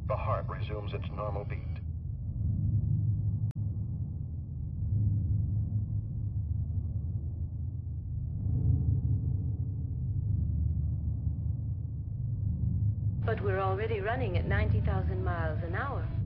The heart resumes its normal beat. But we're already running at 90,000 miles an hour.